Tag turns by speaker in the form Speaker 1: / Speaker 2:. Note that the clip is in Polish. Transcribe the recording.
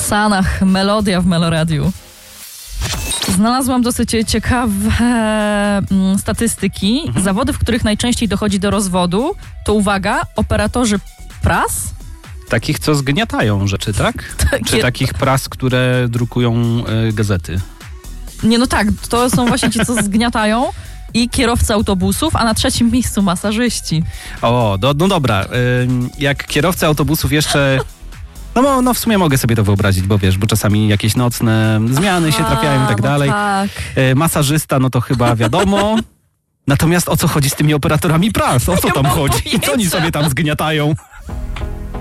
Speaker 1: Sanach, melodia w Meloradiu. Znalazłam dosyć ciekawe statystyki. Zawody, w których najczęściej dochodzi do rozwodu, to uwaga, operatorzy pras.
Speaker 2: Takich, co zgniatają rzeczy, tak? Czy takich pras, które drukują gazety?
Speaker 1: Nie, no tak, to są właśnie ci, co zgniatają. I kierowcy autobusów, a na trzecim miejscu masażyści.
Speaker 2: No dobra. Jak kierowcy autobusów jeszcze... No w sumie mogę sobie to wyobrazić, bo wiesz, bo czasami jakieś nocne zmiany się trafiają i tak dalej.
Speaker 1: Tak.
Speaker 2: Masażysta, no to chyba wiadomo. Natomiast o co chodzi z tymi operatorami pras? O co tam chodzi? Co oni sobie tam zgniatają?